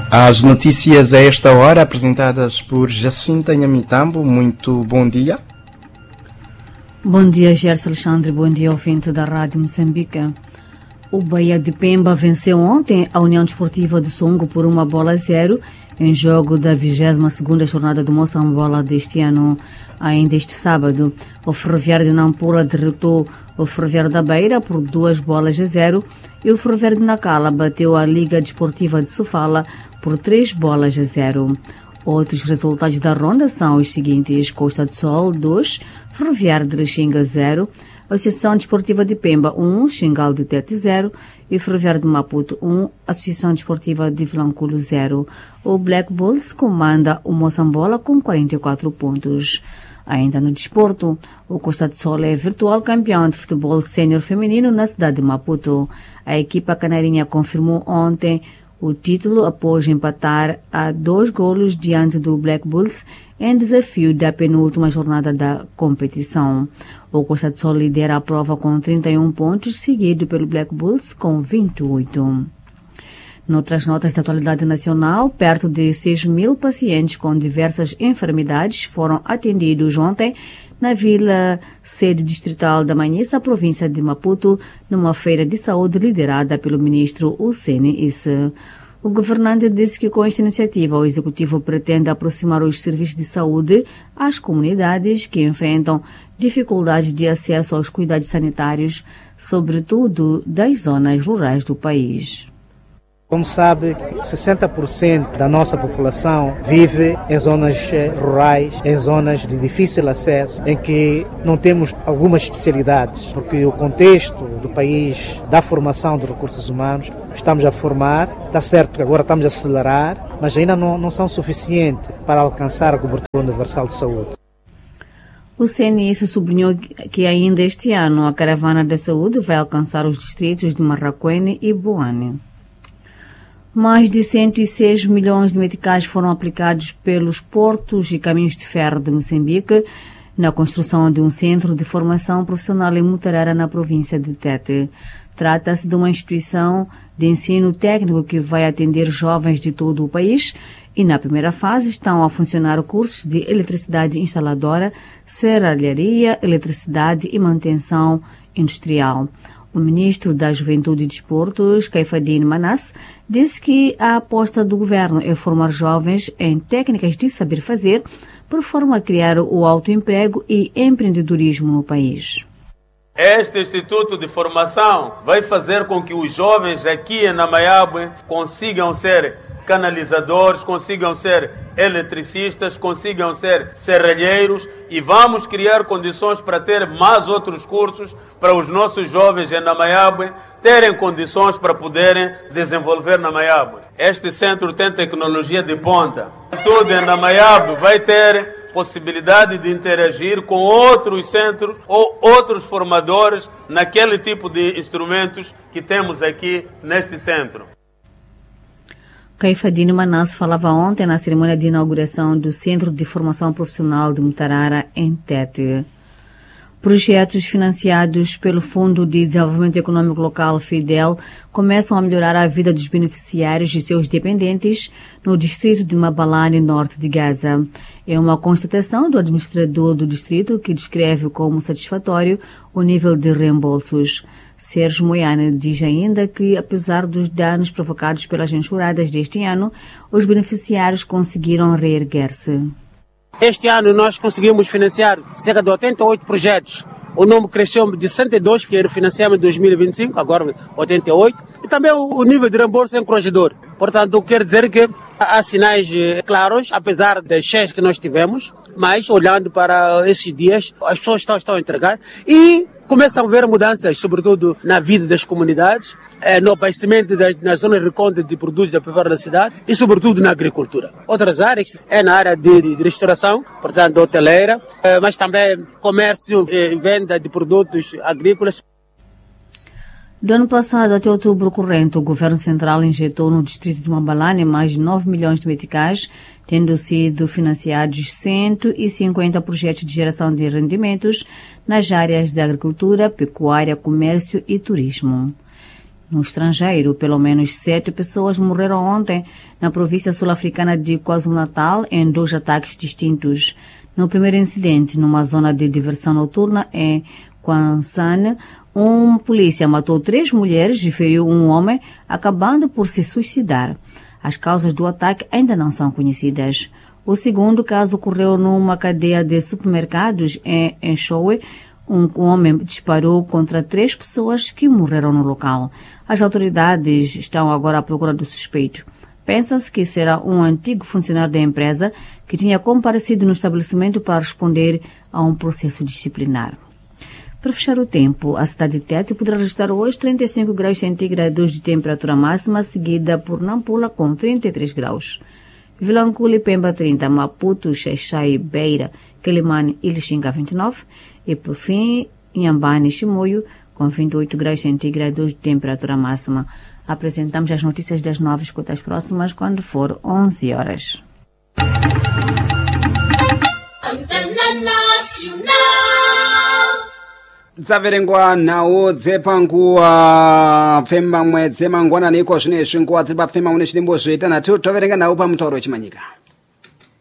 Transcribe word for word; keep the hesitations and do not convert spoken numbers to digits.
As notícias a esta hora, apresentadas por Jacinta Nhamitambo. Muito bom dia. Bom dia, Gerson Alexandre. Bom dia, ouvinte da Rádio Moçambique. O Bahia de Pemba venceu ontem a União Desportiva de Songo por uma bola a zero em jogo da vigésima segunda jornada do Moçambola deste ano. Ainda este sábado, o Ferroviário de Nampula derrotou o Ferroviário da Beira por duas bolas a zero e o Ferroviário de Nacala bateu a Liga Desportiva de Sofala por três bolas a zero. Outros resultados da ronda são os seguintes: Costa do Sol dois, Ferroviário de Lixinga zero, Associação Desportiva de Pemba um, Xingal de Tete zero e Ferroviário de Maputo um, Associação Desportiva de Vilanculo zero. O Black Bulls comanda o Moçambola com quarenta e quatro pontos. Ainda no desporto, o Costa do Sol é virtual campeão de futebol sénior feminino na cidade de Maputo. A equipa canarinha confirmou ontem o título após empatar a dois golos diante do Black Bulls em desafio da penúltima jornada da competição. O Costa do Sol lidera a prova com trinta e um pontos, seguido pelo Black Bulls com vinte e oito. Noutras notas da atualidade nacional, perto de seis mil pacientes com diversas enfermidades foram atendidos ontem na Vila Sede Distrital da Manhissa, província de Maputo, numa feira de saúde liderada pelo ministro Hussein Issa. O governante disse que com esta iniciativa o executivo pretende aproximar os serviços de saúde às comunidades que enfrentam dificuldades de acesso aos cuidados sanitários, sobretudo das zonas rurais do país. Como sabe, sessenta por cento da nossa população vive em zonas rurais, em zonas de difícil acesso, em que não temos algumas especialidades, porque o contexto do país, da formação de recursos humanos, estamos a formar, está certo que agora estamos a acelerar, mas ainda não, não são suficientes para alcançar a cobertura universal de saúde. O C N I S sublinhou que ainda este ano a caravana da saúde vai alcançar os distritos de Marraquene e Boane. Mais de cento e seis milhões de meticais foram aplicados pelos portos e caminhos de ferro de Moçambique na construção de um centro de formação profissional em Mutarara, na província de Tete. Trata-se de uma instituição de ensino técnico que vai atender jovens de todo o país e, na primeira fase, estão a funcionar cursos de eletricidade instaladora, serralharia, eletricidade e manutenção industrial. O ministro da Juventude e Desportos, Caifadine Manasse, disse que a aposta do governo é formar jovens em técnicas de saber fazer, por forma a criar o autoemprego e empreendedorismo no país. Este Instituto de Formação vai fazer com que os jovens aqui em Namaiabwe consigam ser canalizadores, consigam ser eletricistas, consigam ser serralheiros, e vamos criar condições para ter mais outros cursos para os nossos jovens em Namaiabwe terem condições para poderem desenvolver Namaiabwe. Este centro tem tecnologia de ponta. Tudo em Namaiabwe vai ter possibilidade de interagir com outros centros ou outros formadores naquele tipo de instrumentos que temos aqui neste centro. Caifadine Manasse falava ontem na cerimônia de inauguração do Centro de Formação Profissional de Mutarara, em Tete. Projetos financiados pelo Fundo de Desenvolvimento Econômico Local, FIDEL, começam a melhorar a vida dos beneficiários e seus dependentes no distrito de Mabalane, norte de Gaza. É uma constatação do administrador do distrito, que descreve como satisfatório o nível de reembolsos. Sérgio Moiane diz ainda que, apesar dos danos provocados pelas enxurradas deste ano, os beneficiários conseguiram reerguer-se. Este ano nós conseguimos financiar cerca de oitenta e oito projetos. O número cresceu de cento e dois, que era financiamento em dois mil e vinte e cinco, agora oitenta e oito. E também o nível de reembolso é encorajador. Portanto, quero dizer que há sinais claros, apesar das cheias que nós tivemos, mas olhando para esses dias, as pessoas estão, estão a entregar e começam a ver mudanças, sobretudo na vida das comunidades, eh, no abastecimento das, nas zonas recônditas de produtos da preparação da cidade e, sobretudo, na agricultura. Outras áreas é na área de, de restauração, portanto, hoteleira, eh, mas também comércio e eh, venda de produtos agrícolas. Do ano passado até outubro corrente, o Governo Central injetou no distrito de Mabalane mais de nove milhões de meticais, tendo sido financiados cento e cinquenta projetos de geração de rendimentos nas áreas da agricultura, pecuária, comércio e turismo. No estrangeiro, pelo menos sete pessoas morreram ontem na província sul-africana de KwaZulu-Natal em dois ataques distintos. No primeiro incidente, numa zona de diversão noturna em Kwansane, um polícia matou três mulheres e feriu um homem, acabando por se suicidar. As causas do ataque ainda não são conhecidas. O segundo caso ocorreu numa cadeia de supermercados em Enchoe. Um homem disparou contra três pessoas que morreram no local. As autoridades estão agora à procura do suspeito. Pensa-se que será um antigo funcionário da empresa que tinha comparecido no estabelecimento para responder a um processo disciplinar. Para fechar o tempo, a cidade de Tete poderá registrar hoje trinta e cinco graus centígrados de temperatura máxima, seguida por Nampula com trinta e três graus. Vilanculo, Pemba trinta, Maputo, Xaixai, Beira, Quelimane e Lixinga vinte e nove e, por fim, Inhambane e Chimoio com vinte e oito graus centígrados de temperatura máxima. Apresentamos as notícias das nove, escuta as próximas quando for onze horas. Antena Nacional. Dzaverengwa nawo dzepanguwa pfemba mwedze mangwanani iko zvine zvinguwa dziri papfema une chilimbo zviita natu toverenga nawo pamutauro wechimanyika.